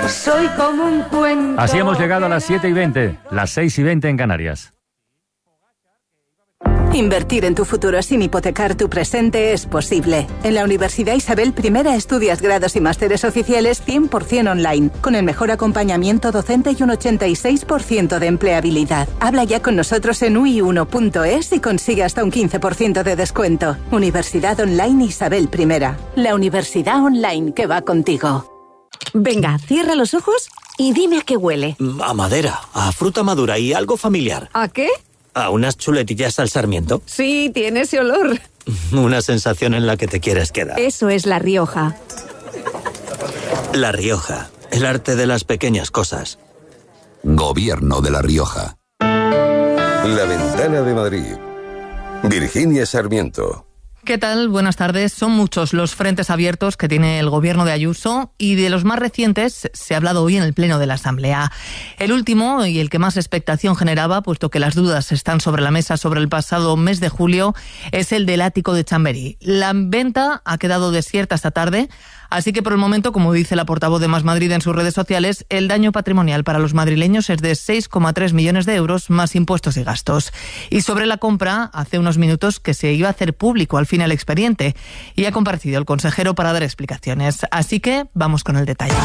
Soy como un cuento. Así hemos llegado a las 7:20, las 6:20 en Canarias. Invertir en tu futuro sin hipotecar tu presente es posible. En la Universidad Isabel I estudias grados y másteres oficiales 100% online, con el mejor acompañamiento docente y un 86% de empleabilidad. Habla ya con nosotros en ui1.es y consigue hasta un 15% de descuento. Universidad Online Isabel I. La universidad online que va contigo. Venga, cierra los ojos y dime a qué huele. A madera, a fruta madura y algo familiar. ¿A qué? ¿A unas chuletillas al sarmiento? Sí, tiene ese olor. Una sensación en la que te quieres quedar. Eso es La Rioja. La Rioja, el arte de las pequeñas cosas. Gobierno de La Rioja. La Ventana de Madrid. Virginia Sarmiento. ¿Qué tal? Buenas tardes. Son muchos los frentes abiertos que tiene el gobierno de Ayuso y de los más recientes se ha hablado hoy en el Pleno de la Asamblea. El último y el que más expectación generaba, puesto que las dudas están sobre la mesa sobre el pasado mes de julio, es el del ático de Chamberí. La venta ha quedado desierta esta tarde, así que por el momento, como dice la portavoz de Más Madrid en sus redes sociales, el daño patrimonial para los madrileños es de 6,3 millones de euros más impuestos y gastos. Y sobre la compra, hace unos minutos que se iba a hacer público al fin el expediente y ha comparecido el consejero para dar explicaciones. Así que vamos con el detalle.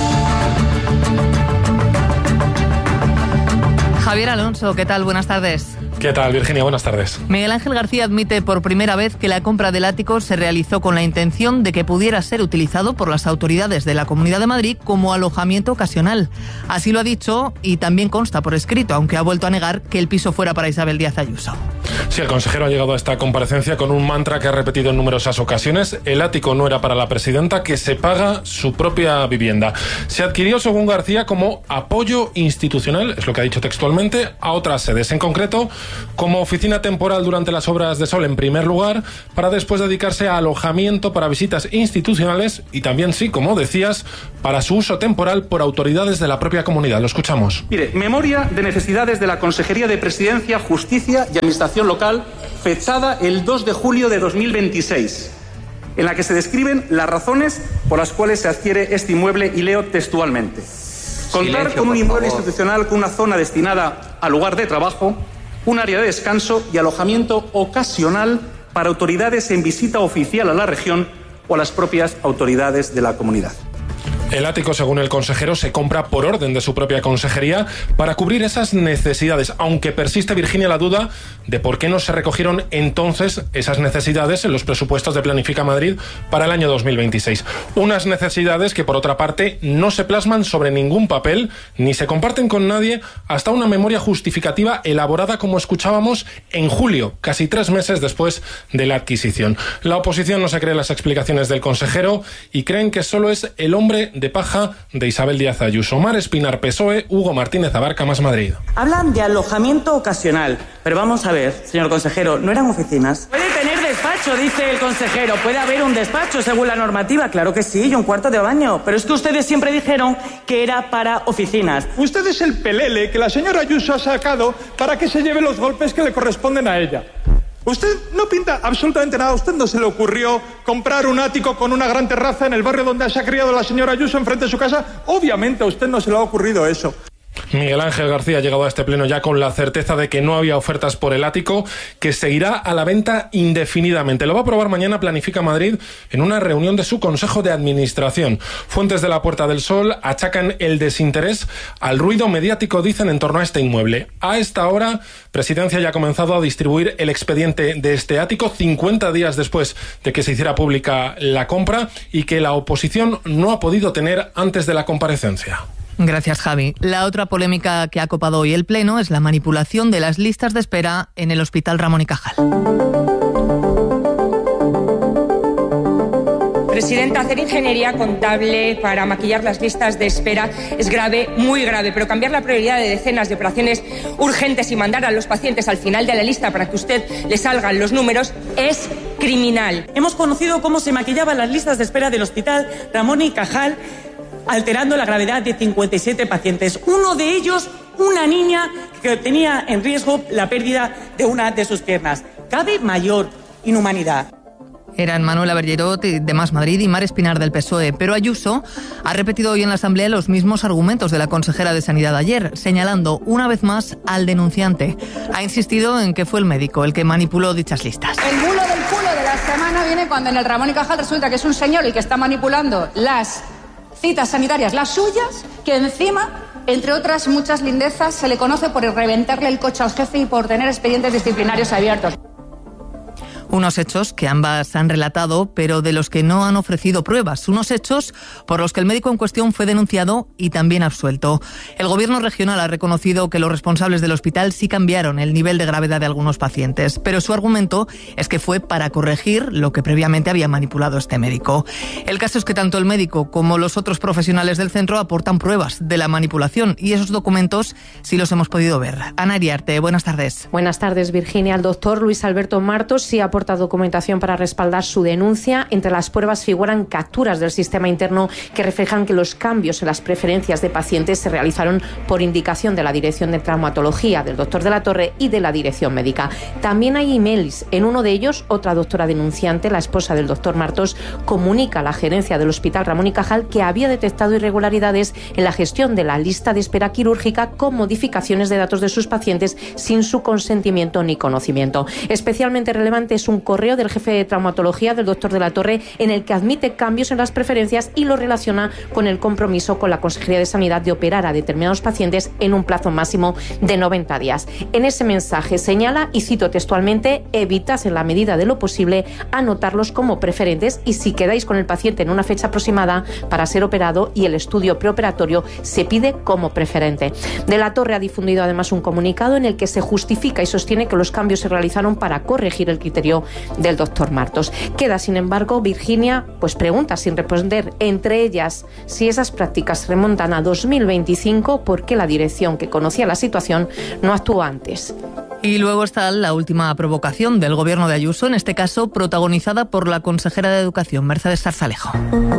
Javier Alonso, ¿qué tal? Buenas tardes. ¿Qué tal, Virginia? Buenas tardes. Miguel Ángel García admite por primera vez que la compra del ático se realizó con la intención de que pudiera ser utilizado por las autoridades de la Comunidad de Madrid como alojamiento ocasional. Así lo ha dicho y también consta por escrito, aunque ha vuelto a negar que el piso fuera para Isabel Díaz Ayuso. Sí, el consejero ha llegado a esta comparecencia con un mantra que ha repetido en numerosas ocasiones. El ático no era para la presidenta, que se paga su propia vivienda. Se adquirió, según García, como apoyo institucional, es lo que ha dicho textualmente, a otras sedes. En concreto, como oficina temporal durante las obras de Sol en primer lugar, para después dedicarse a alojamiento para visitas institucionales y también, sí, como decías, para su uso temporal por autoridades de la propia comunidad. Lo escuchamos. Mire, memoria de necesidades de la Consejería de Presidencia, Justicia y Administración Local, fechada el 2 de julio de 2026, en la que se describen las razones por las cuales se adquiere este inmueble y leo textualmente. Contar con un inmueble institucional con una zona destinada al lugar de trabajo, un área de descanso y alojamiento ocasional para autoridades en visita oficial a la región o a las propias autoridades de la comunidad. El ático, según el consejero, se compra por orden de su propia consejería para cubrir esas necesidades, aunque persiste, Virginia, la duda de por qué no se recogieron entonces esas necesidades en los presupuestos de Planifica Madrid para el año 2026. Unas necesidades que, por otra parte, no se plasman sobre ningún papel ni se comparten con nadie hasta una memoria justificativa elaborada, como escuchábamos, en julio, casi 3 meses después de la adquisición. La oposición no se cree las explicaciones del consejero y creen que solo es el hombre de paja de Isabel Díaz Ayuso. Mar Espinar, PSOE, Hugo Martínez Abarca, Más Madrid. Hablan de alojamiento ocasional, pero vamos a ver, señor consejero, ¿no eran oficinas? Puede tener despacho, dice el consejero, puede haber un despacho según la normativa, claro que sí, y un cuarto de baño, pero es que ustedes siempre dijeron que era para oficinas. Usted es el pelele que la señora Ayuso ha sacado para que se lleve los golpes que le corresponden a ella. Usted no pinta absolutamente nada. A usted no se le ocurrió comprar un ático con una gran terraza en el barrio donde se ha criado la señora Ayuso enfrente de su casa. Obviamente a usted no se le ha ocurrido eso. Miguel Ángel García ha llegado a este pleno ya con la certeza de que no había ofertas por el ático, que seguirá a la venta indefinidamente. Lo va a aprobar mañana Planifica Madrid en una reunión de su Consejo de Administración. Fuentes de la Puerta del Sol achacan el desinterés al ruido mediático, dicen, en torno a este inmueble. A esta hora, Presidencia ya ha comenzado a distribuir el expediente de este ático 50 días después de que se hiciera pública la compra y que la oposición no ha podido tener antes de la comparecencia. Gracias, Javi. La otra polémica que ha copado hoy el Pleno es la manipulación de las listas de espera en el Hospital Ramón y Cajal. Presidenta, hacer ingeniería contable para maquillar las listas de espera es grave, muy grave, pero cambiar la prioridad de decenas de operaciones urgentes y mandar a los pacientes al final de la lista para que usted le salgan los números es criminal. Hemos conocido cómo se maquillaban las listas de espera del Hospital Ramón y Cajal, alterando la gravedad de 57 pacientes. Uno de ellos, una niña que tenía en riesgo la pérdida de una de sus piernas. ¿Cabe mayor inhumanidad? Eran Manuela Bergerot de Más Madrid y Mar Espinar del PSOE, pero Ayuso ha repetido hoy en la Asamblea los mismos argumentos de la consejera de Sanidad ayer, señalando una vez más al denunciante. Ha insistido en que fue el médico el que manipuló dichas listas. El bulo del culo de la semana viene cuando en el Ramón y Cajal resulta que es un señor el que está manipulando las citas sanitarias, las suyas, que encima, entre otras muchas lindezas, se le conoce por reventarle el coche al jefe y por tener expedientes disciplinarios abiertos. Unos hechos que ambas han relatado, pero de los que no han ofrecido pruebas. Unos hechos por los que el médico en cuestión fue denunciado y también absuelto. El gobierno regional ha reconocido que los responsables del hospital sí cambiaron el nivel de gravedad de algunos pacientes, pero su argumento es que fue para corregir lo que previamente había manipulado este médico. El caso es que tanto el médico como los otros profesionales del centro aportan pruebas de la manipulación y esos documentos sí los hemos podido ver. Ana Iriarte, buenas tardes. Buenas tardes, Virginia. El doctor Luis Alberto Martos sí aporta documentación para respaldar su denuncia. Entre las pruebas figuran capturas del sistema interno que reflejan que los cambios en las preferencias de pacientes se realizaron por indicación de la Dirección de Traumatología, del doctor de la Torre y de la Dirección Médica. También hay emails. En uno de ellos, otra doctora denunciante, la esposa del doctor Martos, comunica a la gerencia del Hospital Ramón y Cajal que había detectado irregularidades en la gestión de la lista de espera quirúrgica con modificaciones de datos de sus pacientes sin su consentimiento ni conocimiento. Especialmente relevante es un correo del jefe de traumatología, del doctor de la Torre, en el que admite cambios en las preferencias y lo relaciona con el compromiso con la Consejería de Sanidad de operar a determinados pacientes en un plazo máximo de 90 días. En ese mensaje señala, y cito textualmente, evitad en la medida de lo posible anotarlos como preferentes y si quedáis con el paciente en una fecha aproximada para ser operado y el estudio preoperatorio se pide como preferente. De la Torre ha difundido además un comunicado en el que se justifica y sostiene que los cambios se realizaron para corregir el criterio del doctor Martos. Queda, sin embargo, Virginia, pues preguntas sin responder, entre ellas si esas prácticas remontan a 2025, ¿por qué la dirección que conocía la situación no actuó antes? Y luego está la última provocación del gobierno de Ayuso, en este caso protagonizada por la consejera de Educación, Mercedes Zarzalejo.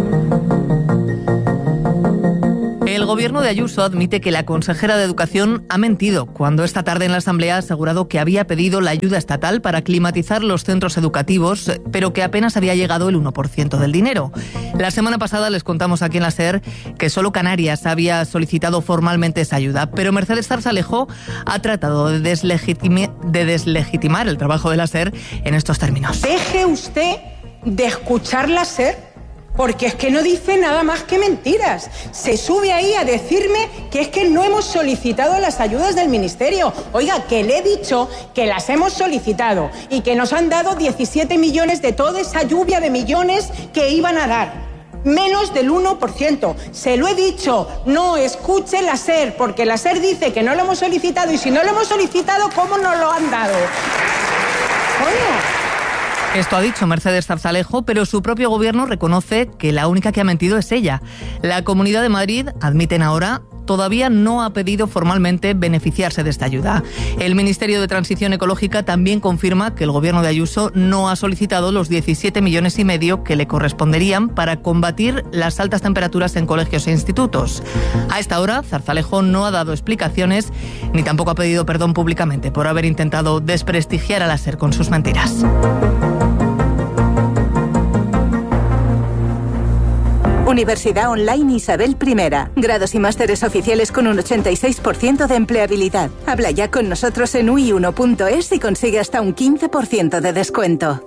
El gobierno de Ayuso admite que la consejera de Educación ha mentido cuando esta tarde en la Asamblea ha asegurado que había pedido la ayuda estatal para climatizar los centros educativos, pero que apenas había llegado el 1% del dinero. La semana pasada les contamos aquí en la SER que solo Canarias había solicitado formalmente esa ayuda, pero Mercedes Zarzalejo ha tratado de deslegitimar el trabajo de la SER en estos términos. Deje usted de escuchar la SER. Porque es que no dice nada más que mentiras. Se sube ahí a decirme que es que no hemos solicitado las ayudas del Ministerio. Oiga, que le he dicho que las hemos solicitado y que nos han dado 17 millones de toda esa lluvia de millones que iban a dar. Menos del 1%. Se lo he dicho, no escuche la SER, porque la SER dice que no lo hemos solicitado y si no lo hemos solicitado, ¿cómo nos lo han dado? Coño. Esto ha dicho Mercedes Zarzalejo, pero su propio gobierno reconoce que la única que ha mentido es ella. La Comunidad de Madrid, admiten ahora, todavía no ha pedido formalmente beneficiarse de esta ayuda. El Ministerio de Transición Ecológica también confirma que el gobierno de Ayuso no ha solicitado los 17,5 millones que le corresponderían para combatir las altas temperaturas en colegios e institutos. A esta hora, Zarzalejo no ha dado explicaciones ni tampoco ha pedido perdón públicamente por haber intentado desprestigiar a la SER con sus mentiras. Universidad Online Isabel I. Grados y másteres oficiales con un 86% de empleabilidad. Habla ya con nosotros en ui1.es y consigue hasta un 15% de descuento.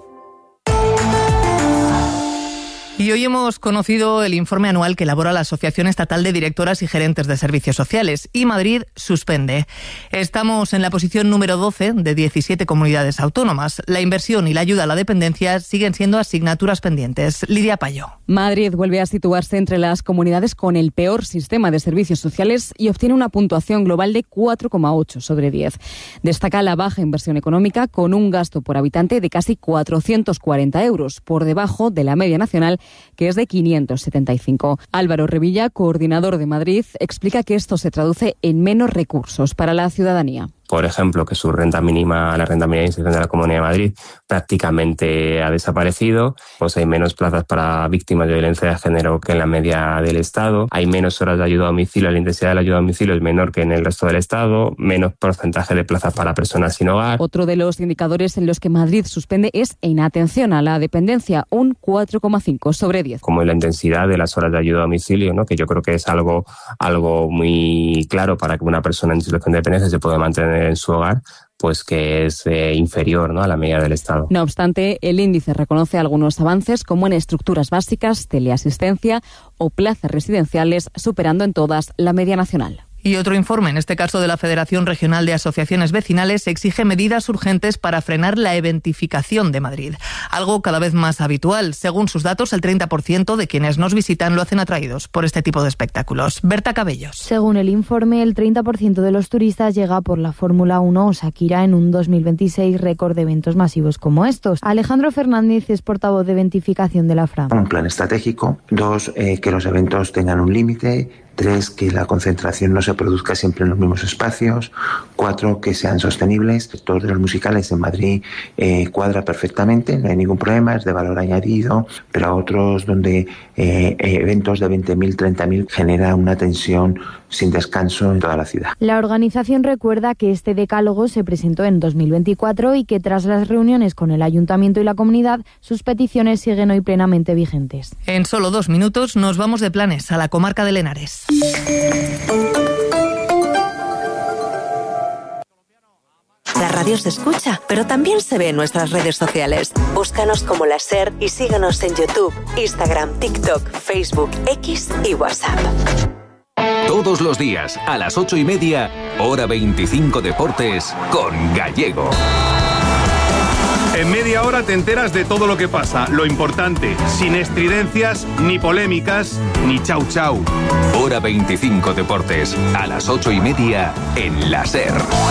Y hoy hemos conocido el informe anual que elabora la Asociación Estatal de Directoras y Gerentes de Servicios Sociales y Madrid suspende. Estamos en la posición número 12 de 17 comunidades autónomas. La inversión y la ayuda a la dependencia siguen siendo asignaturas pendientes. Lidia Payo. Madrid vuelve a situarse entre las comunidades con el peor sistema de servicios sociales y obtiene una puntuación global de 4,8 sobre 10. Destaca la baja inversión económica con un gasto por habitante de casi 440 euros, por debajo de la media nacional, que es de 575. Álvaro Revilla, coordinador de Madrid, explica que esto se traduce en menos recursos para la ciudadanía. por ejemplo, que la renta mínima de inserción de la Comunidad de Madrid prácticamente ha desaparecido, pues hay menos plazas para víctimas de violencia de género que en la media del Estado, hay menos horas de ayuda a domicilio, la intensidad de la ayuda a domicilio es menor que en el resto del Estado, menos porcentaje de plazas para personas sin hogar. Otro de los indicadores en los que Madrid suspende es en atención a la dependencia, un 4,5 sobre 10. Como en la intensidad de las horas de ayuda a domicilio, ¿no? Que yo creo que es algo muy claro para que una persona en situación de dependencia se pueda mantener en su hogar, pues que es inferior, ¿no?, a la media del Estado. No obstante, el índice reconoce algunos avances como en estructuras básicas, teleasistencia o plazas residenciales, superando en todas la media nacional. Y otro informe, en este caso de la Federación Regional de Asociaciones Vecinales, exige medidas urgentes para frenar la eventificación de Madrid. Algo cada vez más habitual. Según sus datos, el 30% de quienes nos visitan lo hacen atraídos por este tipo de espectáculos. Berta Cabellos. Según el informe, el 30% de los turistas llega por la Fórmula 1 o Shakira en un 2026 récord de eventos masivos como estos. Alejandro Fernández es portavoz de eventificación de la FRA. Un plan estratégico. 2, que los eventos tengan un límite. 3, que la concentración no se produzca siempre en los mismos espacios. 4, que sean sostenibles. El sector de los musicales en Madrid cuadra perfectamente, no hay ningún problema, es de valor añadido, pero a otros donde eventos de 20.000, 30.000 genera una tensión sin descanso en toda la ciudad. La organización recuerda que este decálogo se presentó en 2024 y que tras las reuniones con el Ayuntamiento y la comunidad, sus peticiones siguen hoy plenamente vigentes. En solo 2 minutos nos vamos de Planes a la comarca del Henares. La radio se escucha, pero también se ve en nuestras redes sociales. Búscanos como La SER y síguenos en YouTube, Instagram, TikTok, Facebook, X y WhatsApp. Todos los días, a las 8:30, Hora 25 Deportes con Gallego. En media hora te enteras de todo lo que pasa, lo importante, sin estridencias, ni polémicas, ni chau chau. Hora 25 Deportes, a las 8:30 en La SER.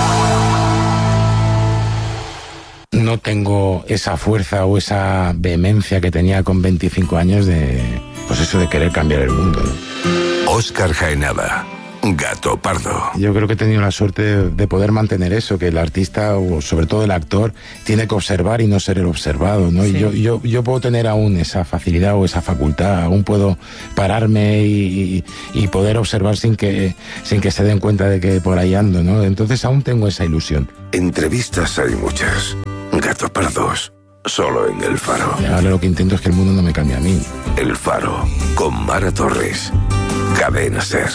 No tengo esa fuerza o esa vehemencia que tenía con 25 años de querer cambiar el mundo, ¿no? Óscar Jaenada, Gato Pardo. Yo creo que he tenido la suerte de poder mantener eso, que el artista o sobre todo el actor tiene que observar y no ser el observado, ¿no? Sí. Y yo puedo tener aún esa facilidad o esa facultad, aún puedo pararme y poder observar sin que se den cuenta de que por ahí ando, ¿no? Entonces aún tengo esa ilusión. Entrevistas hay muchas. Gato Pardos, solo en El Faro. Y ahora lo que intento es que el mundo no me cambie a mí. El Faro, con Mara Torres. Cadena SER.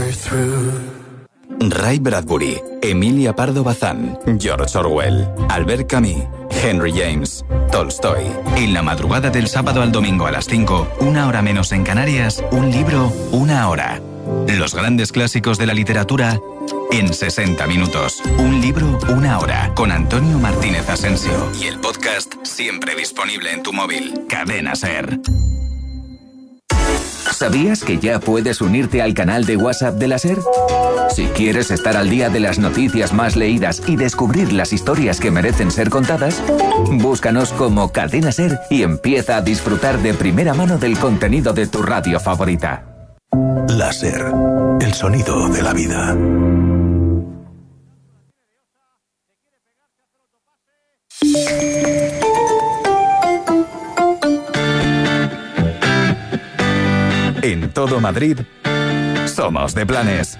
Ray Bradbury, Emilia Pardo Bazán, George Orwell, Albert Camus, Henry James, Tolstoy. En la madrugada del sábado al domingo a las 5, 1 hora menos en Canarias, un libro, 1 hora. Los grandes clásicos de la literatura en 60 minutos. Un libro, 1 hora. Con Antonio Martínez Asensio. Y el podcast siempre disponible en tu móvil. Cadena SER. ¿Sabías que ya puedes unirte al canal de WhatsApp de la SER? Si quieres estar al día de las noticias más leídas y descubrir las historias que merecen ser contadas, búscanos como Cadena SER y empieza a disfrutar de primera mano del contenido de tu radio favorita. La SER, el sonido de la vida. En todo Madrid, somos de Planes.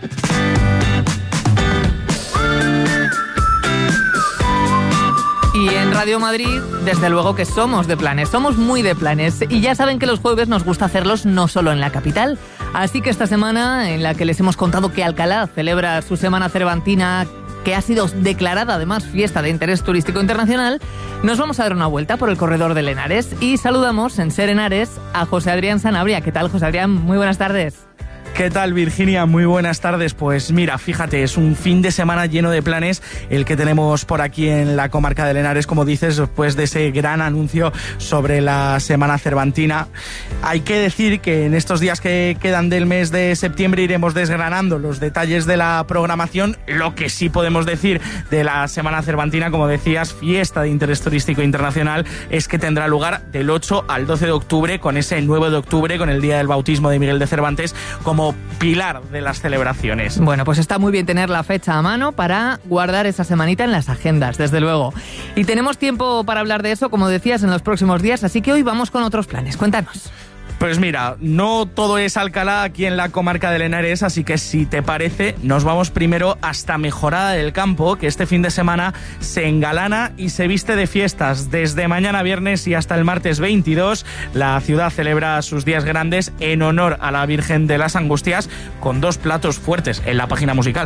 Y en Radio Madrid, desde luego que somos de Planes, somos muy de Planes. Y ya saben que los jueves nos gusta hacerlos no solo en la capital. Así que esta semana, en la que les hemos contado que Alcalá celebra su Semana Cervantina, que ha sido declarada además fiesta de interés turístico internacional, nos vamos a dar una vuelta por el corredor del Henares y saludamos en SER Henares a José Adrián Sanabria. ¿Qué tal, José Adrián? Muy buenas tardes. ¿Qué tal, Virginia? Muy buenas tardes. Pues mira, fíjate, es un fin de semana lleno de planes el que tenemos por aquí en la comarca del Henares, como dices, después de ese gran anuncio sobre la Semana Cervantina. Hay que decir que en estos días que quedan del mes de septiembre iremos desgranando los detalles de la programación. Lo que sí podemos decir de la Semana Cervantina, como decías, fiesta de interés turístico internacional, es que tendrá lugar del 8 al 12 de octubre, con ese 9 de octubre, con el Día del Bautismo de Miguel de Cervantes, como como pilar de las celebraciones. Bueno, pues está muy bien tener la fecha a mano para guardar esa semanita en las agendas, desde luego. Y tenemos tiempo para hablar de eso, como decías, en los próximos días, así que hoy vamos con otros planes. Cuéntanos. Pues mira, no todo es Alcalá aquí en la comarca del Henares, así que si te parece, nos vamos primero hasta Mejorada del Campo, que este fin de semana se engalana y se viste de fiestas. Desde mañana viernes y hasta el martes 22, la ciudad celebra sus días grandes en honor a la Virgen de las Angustias, con 2 platos fuertes en la página musical.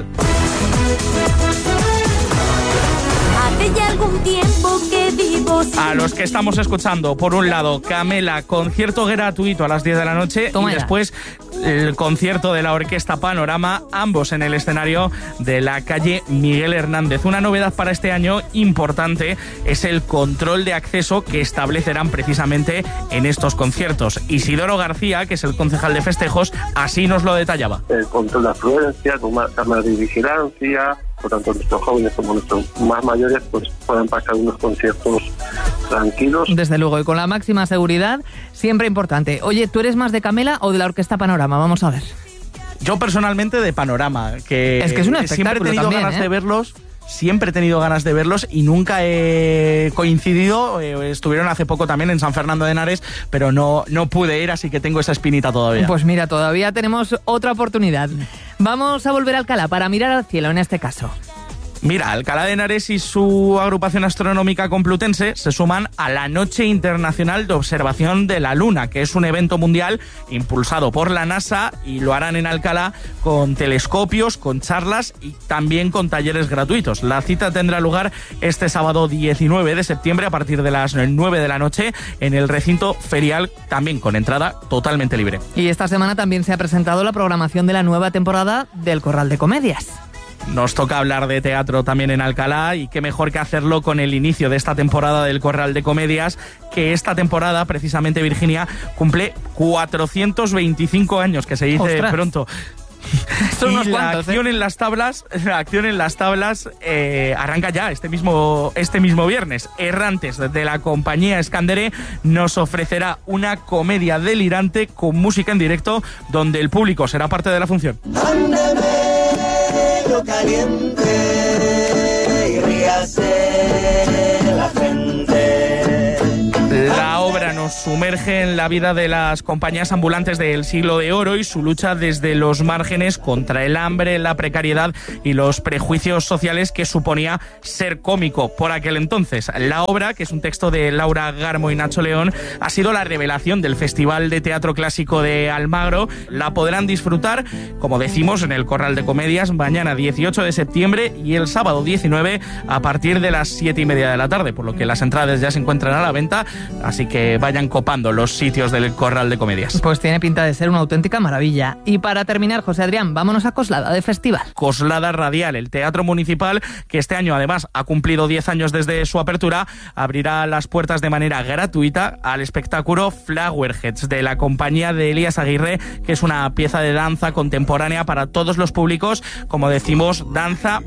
Hace ya algún tiempo que vivo sin... A los que estamos escuchando, por un lado, Camela, concierto gratuito a las 10 de la noche. Toma y ya. Después el concierto de la Orquesta Panorama, ambos en el escenario de la calle Miguel Hernández. Una novedad para este año importante es el control de acceso que establecerán precisamente en estos conciertos. Isidoro García, que es el concejal de festejos, así nos lo detallaba. El control de afluencia, con más cámaras de vigilancia, por tanto nuestros jóvenes como nuestros más mayores pues puedan pasar unos conciertos tranquilos. Desde luego, y con la máxima seguridad, siempre importante. Oye, ¿tú eres más de Camela o de la Orquesta Panorama? Vamos a ver. Yo personalmente de Panorama, que es un espectáculo. Siempre he tenido también, ganas de verlos. Siempre he tenido ganas de verlos y nunca he coincidido. Estuvieron hace poco también en San Fernando de Henares, pero no pude ir, así que tengo esa espinita todavía. Pues mira, todavía tenemos otra oportunidad. Vamos a volver a Alcalá para mirar al cielo en este caso. Mira, Alcalá de Henares y su agrupación astronómica complutense se suman a la Noche Internacional de Observación de la Luna, que es un evento mundial impulsado por la NASA, y lo harán en Alcalá con telescopios, con charlas y también con talleres gratuitos. La cita tendrá lugar este sábado 19 de septiembre a partir de las 9 de la noche en el recinto ferial, también con entrada totalmente libre. Y esta semana también se ha presentado la programación de la nueva temporada del Corral de Comedias. Nos toca hablar de teatro también en Alcalá, y qué mejor que hacerlo con el inicio de esta temporada del Corral de Comedias, que esta temporada, precisamente, Virginia, cumple 425 años, que se dice ¡ostras! Pronto. Son unos y cuantos, la acción en las tablas arranca ya este mismo viernes. Errantes, de la compañía Escandere, nos ofrecerá una comedia delirante con música en directo, donde el público será parte de la función. Caliente y ríase la gente. La obra nos sumerge en la vida de las compañías ambulantes del siglo de oro y su lucha desde los márgenes contra el hambre, la precariedad y los prejuicios sociales que suponía ser cómico por aquel entonces. La obra, que es un texto de Laura Garmo y Nacho León, ha sido la revelación del Festival de Teatro Clásico de Almagro. La podrán disfrutar, como decimos, en el Corral de Comedias mañana 18 de septiembre y el sábado 19 a partir de las 7:30 de la tarde, por lo que las entradas ya se encuentran a la venta, así que vayan copando los sitios del Corral de Comedias. Pues tiene pinta de ser una auténtica maravilla. Y para terminar, José Adrián, vámonos a Coslada de festival. Coslada Radial, el teatro municipal, que este año además ha cumplido 10 años desde su apertura, abrirá las puertas de manera gratuita al espectáculo Flowerheads de la compañía de Elías Aguirre, que es una pieza de danza contemporánea para todos los públicos, como decimos, danza